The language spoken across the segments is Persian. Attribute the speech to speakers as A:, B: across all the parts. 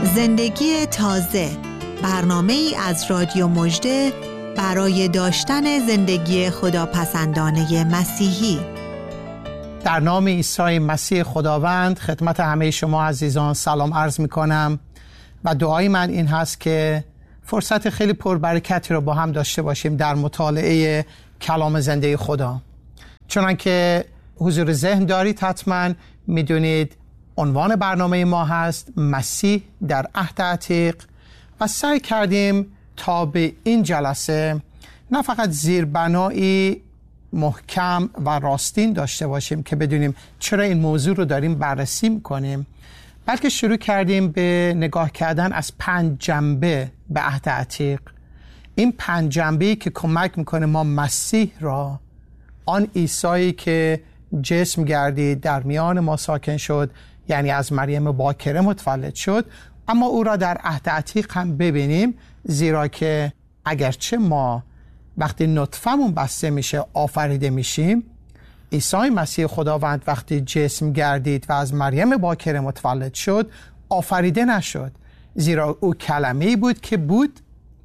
A: زندگی تازه، برنامه‌ای از رادیو مژده برای داشتن زندگی خداپسندانه مسیحی.
B: در نام عیسی مسیح خداوند خدمت همه شما عزیزان سلام عرض می‌کنم و دعای من این هست که فرصت خیلی پربرکتی رو با هم داشته باشیم در مطالعه کلام زنده خدا. چنانکه حضور ذهن دارید حتما میدونید عنوان برنامه ما هست مسیح در عهد عتیق و سعی کردیم تا به این جلسه نه فقط زیربنایی محکم و راستین داشته باشیم که بدونیم چرا این موضوع رو داریم بررسی میکنیم، بلکه شروع کردیم به نگاه کردن از 5 جنبه به عهد عتیق. این 5 جنبه‌ای که کمک میکنه ما مسیح را، آن عیسی که جسم گردید در میان ما ساکن شد، یعنی از مریم باکره متولد شد، اما او را در عهد عتیق هم ببینیم، زیرا که اگرچه ما وقتی نطفمون بسته میشه آفریده میشیم، عیسی مسیح خداوند وقتی جسم گردید و از مریم باکره متولد شد آفریده نشد، زیرا او کلمه‌ای بود که بود،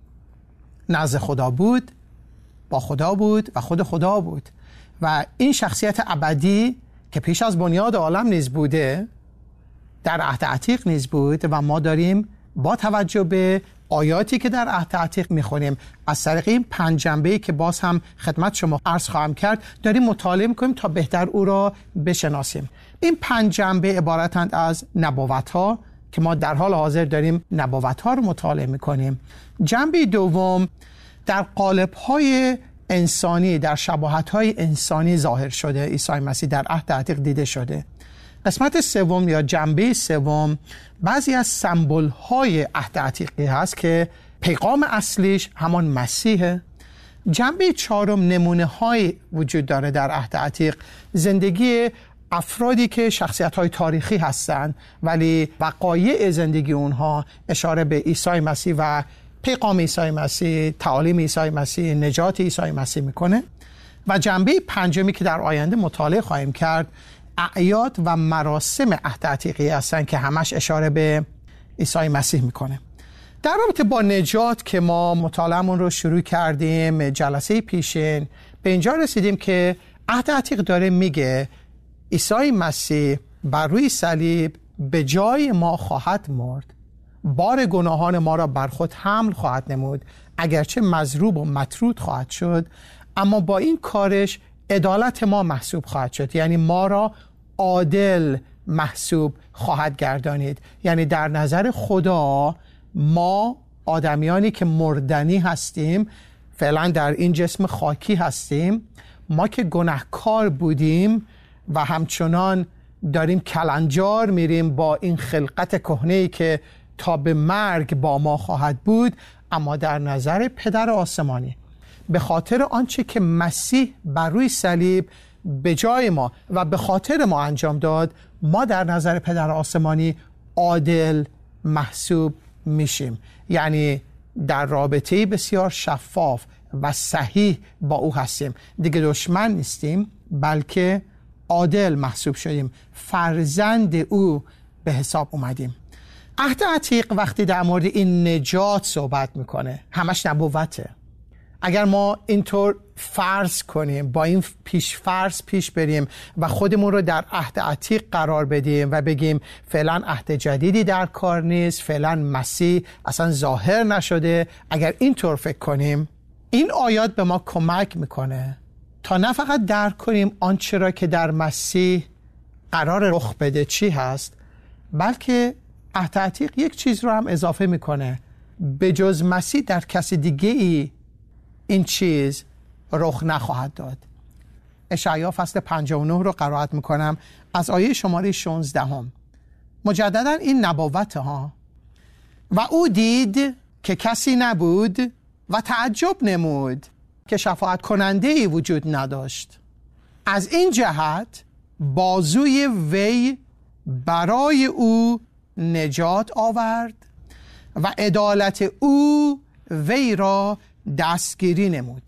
B: نزد خدا بود، با خدا بود و خود خدا بود و این شخصیت ابدی که پیش از بنیاد عالم نیز بوده در عهد عتیق نیز بود و ما داریم با توجه به آیاتی که در عهد عتیق میخونیم از طریق این 5 جنبه‌ای که باز هم خدمت شما عرض خواهم کرد داریم مطالعه میکنیم تا بهتر او را بشناسیم. این 5 جنبه عبارتند از نبوت‌ها که ما در حال حاضر داریم نبوت‌ها رو مطالعه میکنیم. جنبه دوم در قالب‌های انسانی، در شباهت‌های انسانی ظاهر شده، عیسی مسیح در عهد عتیق دیده شده. قسمت سوم یا جنبه سوم بعضی از سمبول‌های عهد عتیقی هست که پیغام اصلیش همان مسیحه. جنبه چهارم نمونه‌های وجود داره در عهد عتیق، زندگی افرادی که شخصیت‌های تاریخی هستند ولی وقایع زندگی اونها اشاره به عیسی مسیح و پیغام عیسی مسیح، تعالیم عیسی مسیح، نجات عیسی مسیح میکنه. و جنبه پنجمی که در آینده مطالعه خواهیم کرد اعیاد و مراسم عهد عتیقی هستند که همش اشاره به عیسی مسیح میکنه. در رابطه با نجات که ما مطالعه‌مون رو شروع کردیم جلسه پیشین، به اینجا رسیدیم که عهد عتیق داره میگه عیسی مسیح بر روی صلیب به جای ما خواهد مرد، بار گناهان ما را بر خود حمل خواهد نمود، اگرچه مضروب و مطرود خواهد شد، اما با این کارش عدالت ما محسوب خواهد شد، یعنی ما را عادل محسوب خواهد گردانید. یعنی در نظر خدا ما آدمیانی که مردنی هستیم، فعلا در این جسم خاکی هستیم، ما که گناهکار بودیم و همچنان داریم کلنجار میریم با این خلقت کهنه‌ای که تا به مرگ با ما خواهد بود، اما در نظر پدر آسمانی به خاطر آنچه که مسیح بر روی صلیب به جای ما و به خاطر ما انجام داد، ما در نظر پدر آسمانی عادل محسوب میشیم. یعنی در رابطه بسیار شفاف و صحیح با او هستیم، دیگه دشمن نیستیم بلکه عادل محسوب شدیم، فرزند او به حساب اومدیم. عهد عتیق وقتی در مورد این نجات صحبت میکنه همش نبوته. اگر ما اینطور فرض کنیم، با این فرض پیش بریم و خودمون رو در عهد عتیق قرار بدیم و بگیم فعلا عهد جدیدی در کار نیست، فعلا مسیح اصلا ظاهر نشده، اگر اینطور فکر کنیم، این آیات به ما کمک میکنه تا نه فقط درک کنیم آنچه را که در مسیح قرار رخ بده چی هست، بلکه عهد عتیق یک چیز رو هم اضافه میکنه، به جز مسیح در کسی دیگه ای این چیز رخ نخواهد داد. اشعیا فصل 59 رو قرائت میکنم از آیه شماره 16. مجددا این نبوت ها: و او دید که کسی نبود و تعجب نمود که شفاعت کننده ای وجود نداشت، از این جهت بازوی وی برای او نجات آورد و عدالت او وی را دستگیری نمود.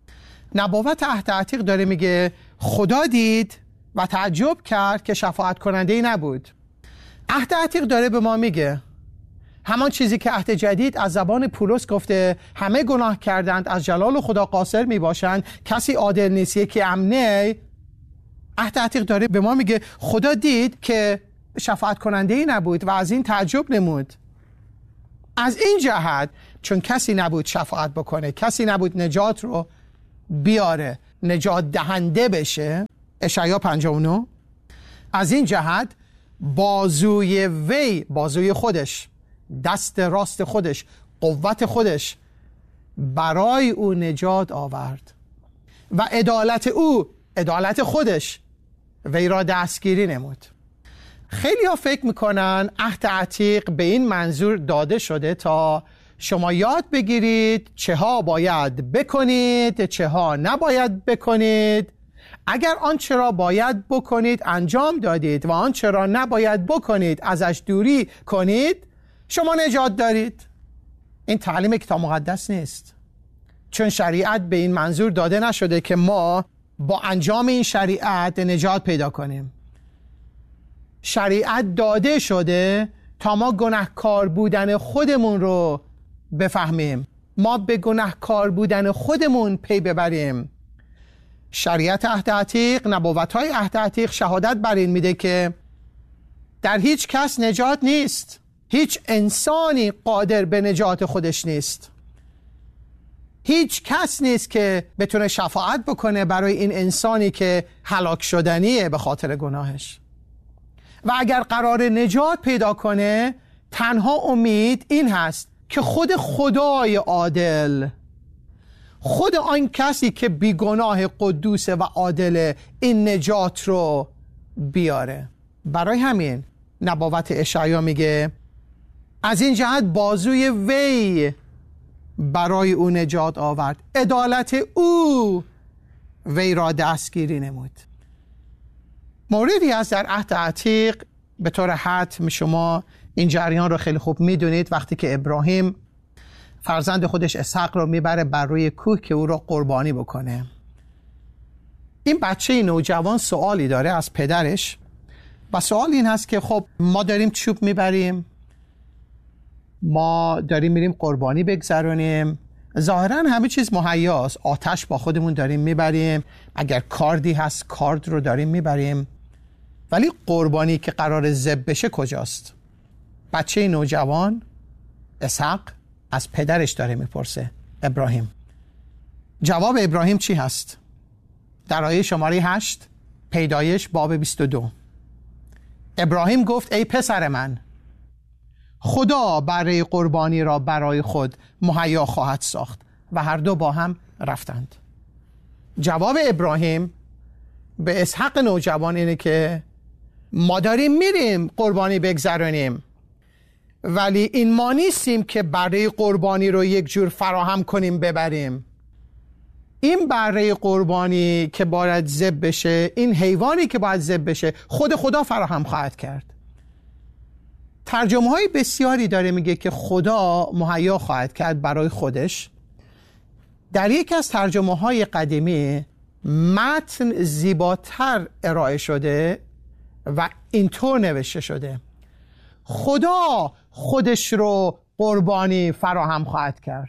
B: نبوت عهد عتیق داره میگه خدا دید و تعجب کرد که شفاعت کننده ای نبود. عهد عتیق داره به ما میگه همان چیزی که عهد جدید از زبان پولس گفته همه گناه کردند، از جلال خدا قاصر می باشند، کسی عادل نیست، یکی امنه. عهد عتیق داره به ما میگه خدا دید که شفاعت کننده ای نبود و از این تعجب نمود. از این جهت چون کسی نبود شفاعت بکنه، کسی نبود نجات رو بیاره، نجات دهنده بشه، اشعیا 59، از این جهت بازوی وی، بازوی خودش، دست راست خودش، قوت خودش برای او نجات آورد و عدالت او، عدالت خودش وی را دستگیری نمود. خیلی ها فکر میکنن عهد عتیق به این منظور داده شده تا شما یاد بگیرید چه ها باید بکنید، چه ها نباید بکنید. اگر آنچه را باید بکنید انجام دادید و آنچه را نباید بکنید ازش دوری کنید، شما نجات دارید. این تعلیم کتاب مقدس نیست، چون شریعت به این منظور داده نشده که ما با انجام این شریعت نجات پیدا کنیم. شریعت داده شده تا ما گناهکار بودن خودمون رو بفهمیم، ما به گناهکار بودن خودمون پی ببریم. شریعت عهد عتیق، نبوت‌های عهد عتیق شهادت بر این میده که در هیچ کس نجات نیست، هیچ انسانی قادر به نجات خودش نیست، هیچ کس نیست که بتونه شفاعت بکنه برای این انسانی که هلاک شدنیه به خاطر گناهش. و اگر قرار نجات پیدا کنه، تنها امید این هست که خود خدای عادل، خود آن کسی که بیگناه قدوسه و عادله، این نجات رو بیاره. برای همین نبوت اشعیا میگه از این جهت بازوی وی برای او نجات آورد، عدالت او وی را دستگیری نمود. موردی از در عهد عتیق به طور حتم شما این جریان رو خیلی خوب میدونید. وقتی که ابراهیم فرزند خودش اسحاق رو میبره بر روی کوه که او رو قربانی بکنه، این بچه نوجوان سوالی داره از پدرش و سوال این هست که خب ما داریم چوب میبریم، ما داریم میریم قربانی بگذرونیم، ظاهرا همه چیز مهیاست، آتش با خودمون داریم میبریم، اگر کاردی هست کارد رو داریم میبریم، ولی قربانی که قرار ذبح بشه کجاست؟ بچه نوجوان اسحاق از پدرش داره میپرسه، ابراهیم. جواب ابراهیم چی هست؟ در آیه شماره 8 پیدایش باب 22 ابراهیم گفت ای پسر من، خدا برای قربانی را برای خود مهیا خواهد ساخت. و هر دو با هم رفتند. جواب ابراهیم به اسحاق نوجوان اینه که ما داریم میریم قربانی بگذرونیم، ولی این ما نیستیم که برای قربانی رو یک جور فراهم کنیم ببریم. این برای قربانی که باید ذبح بشه، این حیوانی که باید ذبح بشه، خود خدا فراهم خواهد کرد. ترجمه های بسیاری داره میگه که خدا مهیا خواهد کرد برای خودش. در یکی از ترجمه های قدیمی متن زیباتر ارائه شده و اینطور نوشته شده: خدا خودش رو قربانی فراهم خواهد کرد.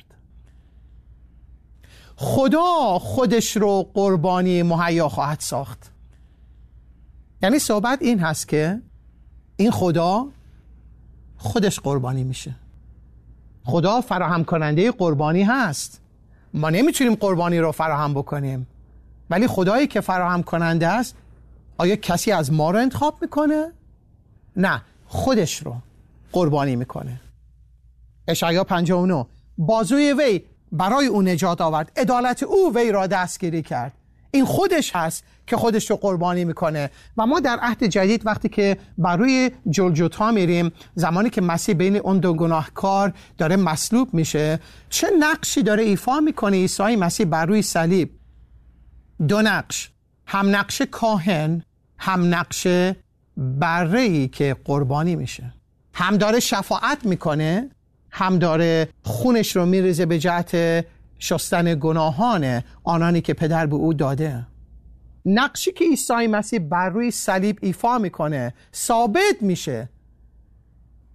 B: خدا خودش رو قربانی مهیا خواهد ساخت. یعنی صحبت این هست که این خدا خودش قربانی میشه. خدا فراهم کننده قربانی هست. ما نمیتونیم قربانی رو فراهم بکنیم، ولی خدایی که فراهم کننده است، آیا کسی از ما رو انتخاب میکنه؟ نه، خودش رو قربانی میکنه. اشعیا 59 بازوی وی برای او نجات آورد، عدالت او وی را دستگیری کرد. این خودش هست که خودش رو قربانی میکنه. و ما در عهد جدید وقتی که بر روی جلجتا میریم، زمانی که مسیح بین اون دو گناهکار داره مصلوب میشه، چه نقشی داره ایفا میکنه عیسی مسیح بر روی صلیب؟ دو نقش، هم نقش کاهن، هم نقش بره‌ای که قربانی میشه. هم داره شفاعت میکنه، هم داره خونش رو میریزه به جهت شستن گناهان آنانی که پدر به او داده. نقشی که عیسی مسیح بر روی صلیب ایفا میکنه ثابت میشه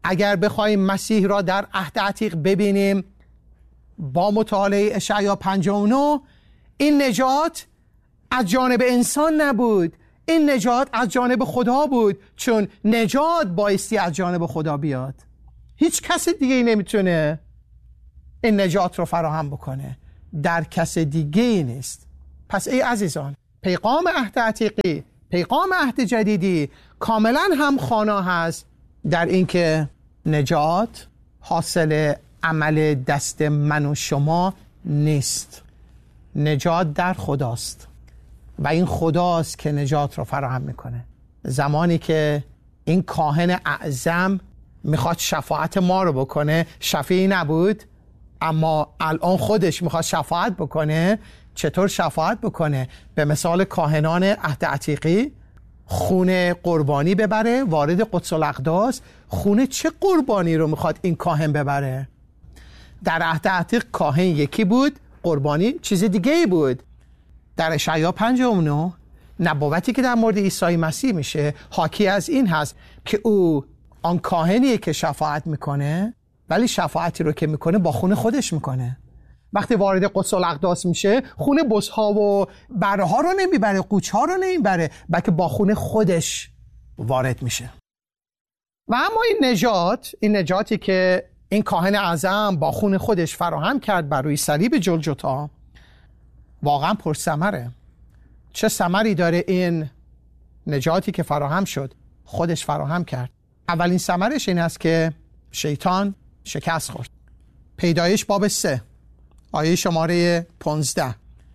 B: اگر بخوایم مسیح را در عهد عتیق ببینیم با مطالعه اشعیا 59، این نجات از جانب انسان نبود، این نجات از جانب خدا بود، چون نجات بایستی از جانب خدا بیاد. هیچ کس دیگه نمیتونه این نجات رو فراهم بکنه، در کس دیگه نیست. پس ای عزیزان، پیغام عهد عتیقی، پیغام عهد جدیدی کاملا همخوانا هست در اینکه نجات حاصل عمل دست من و شما نیست. نجات در خداست و این خداست که نجات رو فراهم میکنه. زمانی که این کاهن اعظم میخواد شفاعت ما رو بکنه، شفیعی نبود، اما الان خودش میخواد شفاعت بکنه. چطور شفاعت بکنه؟ به مثال کاهنان عهد عتیقی خون قربانی ببره وارد قدس الاقداس. خون چه قربانی رو میخواد این کاهن ببره؟ در عهد عتیق کاهن یکی بود، قربانی چیز دیگه ای بود. در اشعیا 59 نبوتی که در مورد عیسی مسیح میشه حاکی از این هست که او آن کاهنیه که شفاعت میکنه، ولی شفاعتی رو که میکنه با خون خودش میکنه. وقتی وارد قدس الاقداس میشه خون بزها و بره ها رو نمیبره، قوچ ها رو نمیبره، بلکه با خون خودش وارد میشه. و اما این نجاتی که این کاهن اعظم با خون خودش فراهم کرد بر روی صلیب جلجتا واقعا پرثمره. چه ثمری داره این نجاتی که فراهم شد، خودش فراهم کرد؟ اولین ثمرش این است که شیطان شکست خورد. پیدایش باب 3 آیه شماره 15: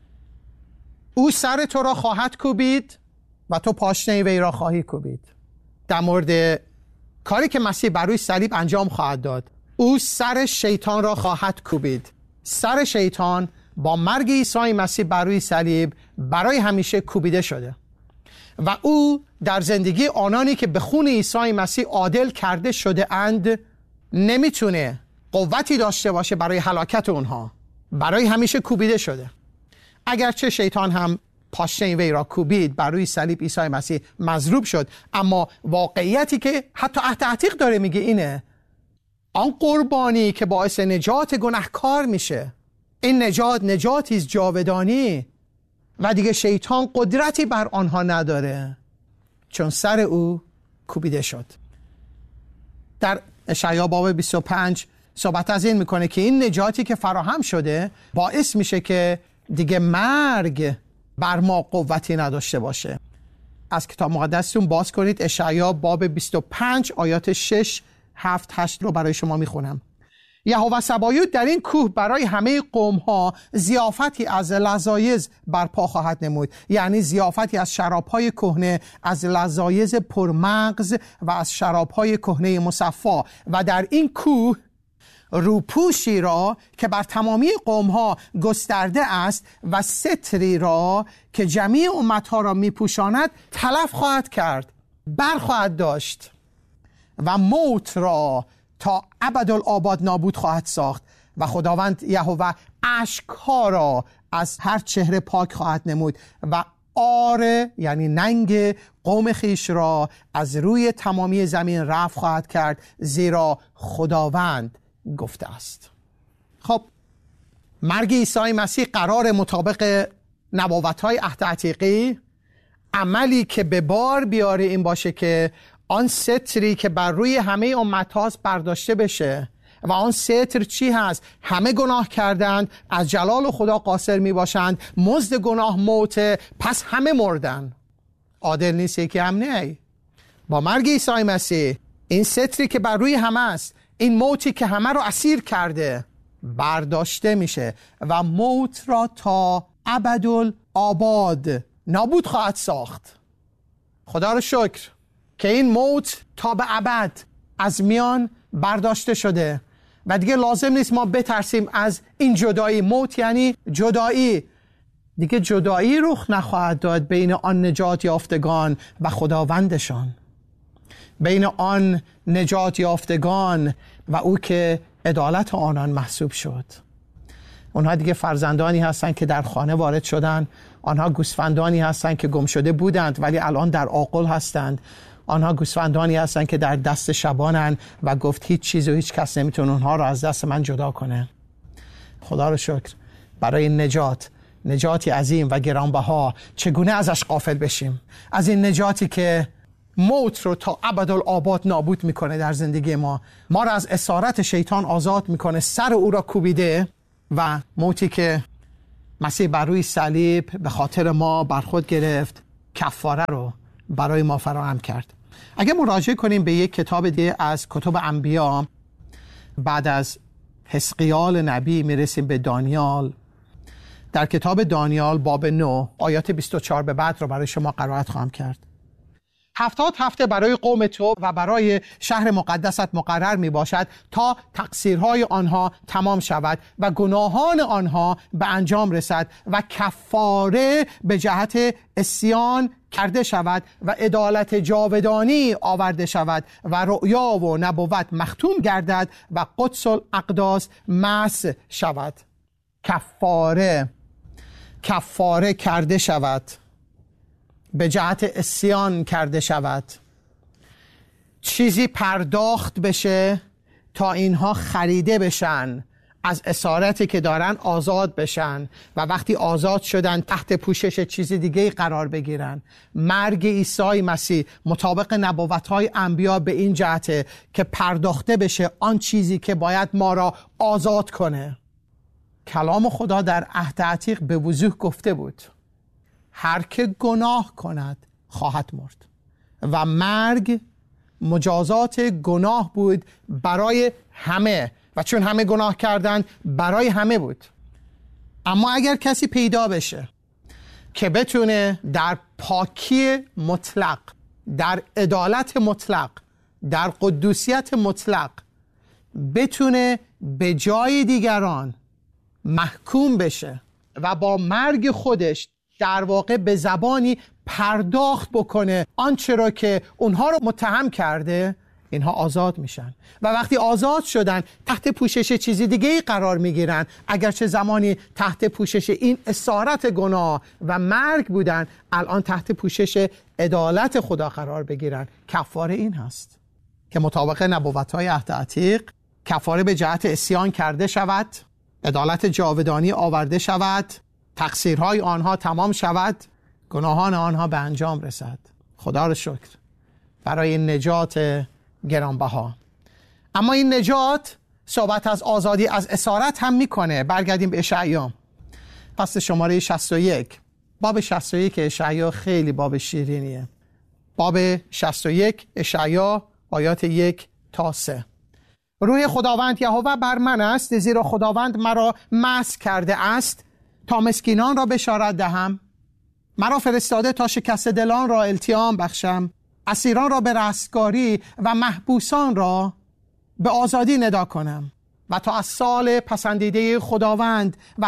B: او سر تو را خواهد کوبید و تو پاشنه وی را خواهی کوبید. در مورد کاری که مسیح بر روی صلیب انجام خواهد داد، او سر شیطان را خواهد کوبید. سر شیطان با مرگ عیسی مسیح بر روی صلیب برای همیشه کوبیده شده و او در زندگی آنانی که به خون عیسی مسیح عادل کرده شده اند نمیتونه قوتی داشته باشه برای هلاکت اونها. برای همیشه کوبیده شده. اگرچه شیطان هم پاشنه وی را کوبید، بر روی صلیب عیسی مسیح مضروب شد، اما واقعیتی که حتی عهد عتیق داره میگه اینه: آن قربانی که باعث نجات گناهکار میشه، این نجاتی است جاودانی و دیگه شیطان قدرتی بر آنها نداره، چون سر او کوبیده شد. در اشعیا باب 25 صحبت از این میکنه که این نجاتی که فراهم شده باعث میشه که دیگه مرگ بر ما قوتی نداشته باشه. از کتاب مقدستون باز کنید اشعیا باب 25 آیات 6 7 8 رو برای شما میخونم. یهوه سبایوت در این کوه برای همه قوم ها ضیافتی از لذایز برپا خواهد نمود، یعنی ضیافتی از شرابهای کهنه، از لذایز پرمغز و از شرابهای کهنه مصفا. و در این کوه روپوشی را که بر تمامی قوم ها گسترده است و ستری را که جمیع امتها را میپوشاند تلف خواهد کرد، برخواهد داشت و موت را تا ابدالآباد نابود خواهد ساخت و خداوند یهوه اشکها را از هر چهره پاک خواهد نمود و آره یعنی ننگ قوم خیش را از روی تمامی زمین رفع خواهد کرد، زیرا خداوند گفته است. خب مرگ عیسی مسیح قرار مطابق نبوت‌های عهد عتیقی عملی که به بار بیاره این باشه که آن ستری که بر روی همه امت هاست برداشته بشه. و آن ستر چی هست؟ همه گناه کردند، از جلال خدا قاصر می باشند، مزد گناه موته، پس همه مردن. عادل نیست یکی هم نه. با مرگ عیسی مسیح این ستری که بر روی همه است، این موتی که همه رو اسیر کرده برداشته میشه و موت را تا ابدالآباد نابود خواهد ساخت. خدا رو شکر که این موت تا به ابد از میان برداشته شده و دیگه لازم نیست ما بترسیم از این جدایی. موت یعنی جدایی. دیگه جدایی رخ نخواهد داد بین آن نجات یافتگان و خداوندشان، بین آن نجات یافتگان و او که عدالت آنان محسوب شد. اونها دیگه فرزندانی هستند که در خانه وارد شدن، آنها گوسفندانی هستند که گم شده بودند ولی الان در آغل هستند. آنها گوسفندانی هستند که در دست شبانن و گفت هیچ چیز و هیچ کس نمیتونه اونها رو از دست من جدا کنه. خدا رو شکر برای نجاتی عظیم و گرانبها. چگونه ازش غافل بشیم؟ از این نجاتی که موت رو تا ابدالآباد نابود میکنه در زندگی ما را از اسارت شیطان آزاد میکنه، سر او را کوبیده، و موتی که مسیح بر روی صلیب به خاطر ما بر خود گرفت، کفاره رو برای ما فراهم کرد. اگه مراجعه کنیم به یک کتاب دیگه از کتب انبیا، بعد از حزقیال نبی میرسیم به دانیال. در کتاب دانیال باب 9 آیات 24 به بعد رو برای شما قرائت خواهم کرد. 70 هفته برای قوم تو و برای شهر مقدست مقرر می باشد تا تقصیرهای آنها تمام شود و گناهان آنها به انجام رسد و کفاره به جهت عصیان کرده شود و عدالت جاودانی آورده شود و رؤیا و نبوت مختوم گردد و قدس الاقداس مسح شود. کفاره کرده شود، به جهت عصیان کرده شود، چیزی پرداخت بشه تا اینها خریده بشن، از اسارتی که دارن آزاد بشن و وقتی آزاد شدن تحت پوشش چیز دیگه قرار بگیرن. مرگ عیسی مسیح مطابق نبوت‌های انبیا به این جهته که پرداخته بشه آن چیزی که باید ما را آزاد کنه. کلام خدا در عهد عتیق به وضوح گفته بود هر که گناه کند خواهد مرد، و مرگ مجازات گناه بود برای همه، و چون همه گناه کردند برای همه بود. اما اگر کسی پیدا بشه که بتونه در پاکی مطلق، در عدالت مطلق، در قدوسیت مطلق بتونه به جای دیگران محکوم بشه و با مرگ خودش در واقع به زبانی پرداخت بکنه آنچه را که اونها رو متهم کرده، اینها آزاد میشن. و وقتی آزاد شدن تحت پوشش چیزی دیگه قرار میگیرن، اگرچه زمانی تحت پوشش این اسارت گناه و مرگ بودن، الان تحت پوشش عدالت خدا قرار بگیرن. کفاره این هست که مطابق نبوت‌های عهد عتیق کفاره به جهت عصیان کرده شود، عدالت جاودانی آورده شود، تقصیرهای آنها تمام شود، گناهان آنها به انجام رسد. خدا را شکر برای نجات گرانبها. اما این نجات صحبت از آزادی از اسارت هم میکنه. برگردیم به اشعیا فصل شماره 61. باب 61 اشعیا خیلی باب شیرینیه. باب 61 اشعیا آیات 1 تا 3. روح خداوند یهوه بر من است، زیرا خداوند مرا مسح کرده است تا مسکینان را بشارت دهم. مرا فرستاده تا شکسته دلان را التیام بخشم، اسیران را به رستگاری و محبوسان را به آزادی ندا کنم، و تا از سال پسندیده خداوند و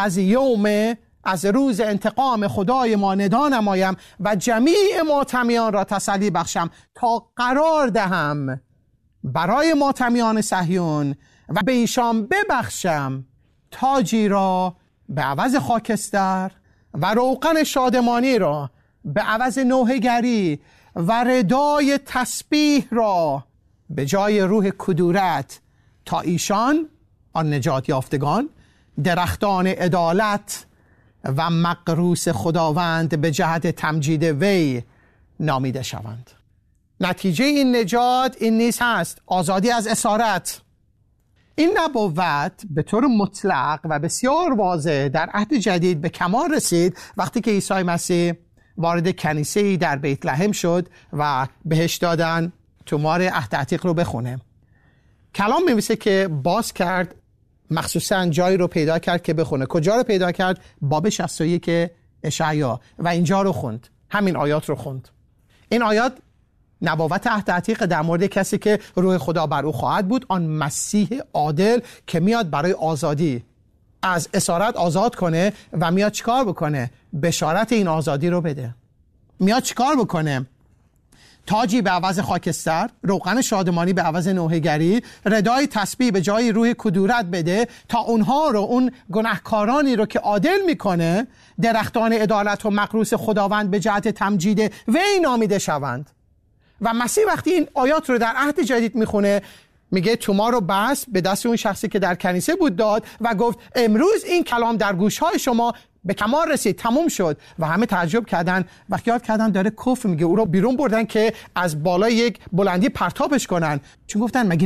B: از روز انتقام خدای ما ندا نمایم و جمیع ماتمیان را تسلی بخشم، تا قرار دهم برای ماتمیان صهیون و به ایشان ببخشم تاجی را به عوض خاکستر و روغن شادمانی را به عوض نوحه‌گری و ردای تسبیح را به جای روح کدورت، تا ایشان آن نجات یافتگان درختان عدالت و مقروس خداوند به جهت تمجید وی نامیده شوند. نتیجه این نجات این نیز هست، آزادی از اسارت. این نبوت به طور مطلق و بسیار واضح در عهد جدید به کمال رسید وقتی که عیسی مسیح وارد کنیسه‌ای در بیت لحم شد و بهش دادن تومار عهد عتیق رو بخونه. کلام می‌نویسه که باز کرد، مخصوصاً جایی رو پیدا کرد که بخونه. کجا رو پیدا کرد؟ باب 61 اشعیا، و اینجا رو خوند، همین آیات رو خوند. این آیات نبوت عهد عتیق در مورد کسی که روح خدا بر او خواهد بود، آن مسیح عادل که میاد برای آزادی از اسارت آزاد کنه و میاد چیکار بکنه؟ بشارت این آزادی رو بده. میاد چیکار بکنه؟ تاجی به عوض خاکستر، روغن شادمانی به عوض نوحه‌گری، ردای تسبیح به جای روح کدورت بده، تا اونها رو، اون گناهکارانی رو که عادل میکنه، درختان عدالت و مقروس خداوند به جهت تمجید وی نامیده شوند. و مسیح وقتی این آیات رو در عهد جدید میخونه میگه توما رو بست به دست اون شخصی که در کنیسه بود داد و گفت امروز این کلام در گوشهای شما به کمال رسید، تموم شد. و همه تعجب کردن و یاد کردن داره کفر میگه. او رو بیرون بردن که از بالای یک بلندی پرتابش کنن، چون گفتن مگه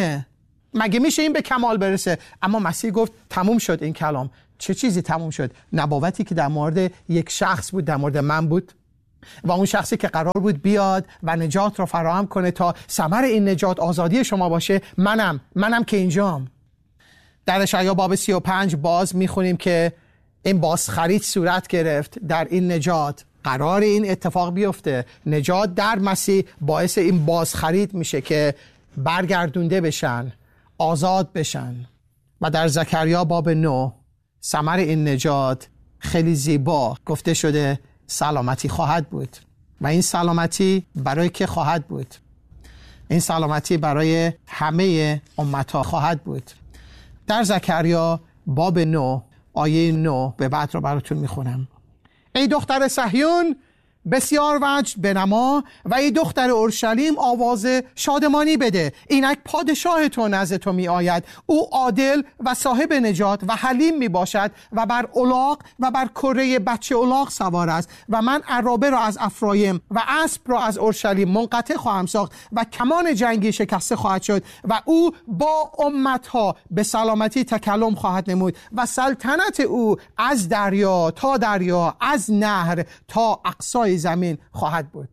B: میشه این به کمال برسه. اما مسیح گفت تموم شد این کلام. چه چیزی تموم شد؟ نبوتی که در مورد یک شخص بود، در مورد من بود، و اون شخصی که قرار بود بیاد و نجات رو فراهم کنه تا ثمر این نجات آزادی شما باشه. منم که اینجام. در اشعیا باب 35 باز میخونیم که این بازخرید صورت گرفت در این نجات. قرار این اتفاق بیفته. نجات در مسیح باعث این بازخرید میشه که برگردونده بشن، آزاد بشن. و در زکریا باب 9 ثمر این نجات خیلی زیبا گفته شده سلامتی خواهد بود. و این سلامتی برای که خواهد بود؟ این سلامتی برای همه امتها خواهد بود. در زکریا باب 9 آیه 9 به بعد رو براتون میخونم. ای دختر صهیون بسیار وجد بنما و ای دختر اورشلیم آواز شادمانی بده. اینک پادشاه تو نزد تو می آید. او عادل و صاحب نجات و حلیم می باشد و بر الاغ و بر کره بچه الاغ سوار است. و من عرابه را از افرایم و اسب را از اورشلیم منقطع خواهم ساخت و کمان جنگی شکسته خواهد شد و او با امتها به سلامتی تکلم خواهد نمود و سلطنت او از دریا تا دریا، از نهر تا اقصای زمین خواهد بود.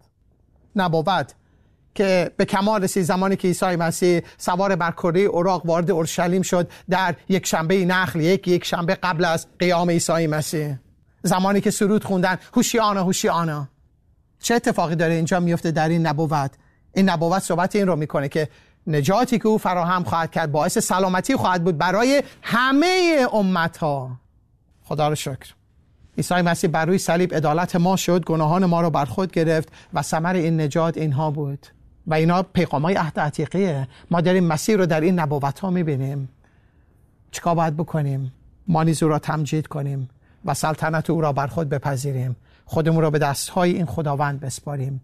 B: نبوت که به کمال رسید زمانی که عیسی مسیح سوار بر کره اوراق وارد اورشلیم شد در یک شنبه نخل، یک شنبه قبل از قیام عیسی مسیح. زمانی که سرود خوندن هوشیانا هوشیانا. چه اتفاقی داره اینجا میفته در این نبوت؟ این نبوت صحبت این رو میکنه که نجاتی که او فراهم خواهد کرد باعث سلامتی خواهد بود برای همه امتها. خدا رو شکر. عیسی مسیح بر روی صلیب عدالت ما شد، گناهان ما رو بر خود گرفت و ثمر این نجات اینها بود. و اینا پیغام‌های عهد عتیقه. ما داریم مسیح رو در این نبوت‌ها می‌بینیم. چیکار باید بکنیم؟ ما نیز او را تمجید کنیم و سلطنت او را بر خود بپذیریم. خودمون را به دست‌های این خداوند بسپاریم.